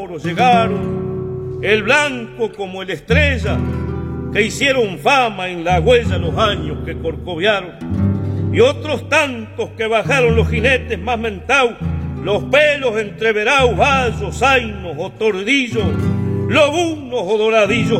Llegaron el blanco como el estrella, que hicieron fama en la huella los años que corcoviaron, y otros tantos que bajaron los jinetes más mentados, los pelos entreverados, vallos, zainos o tordillos, lobunos o doradillos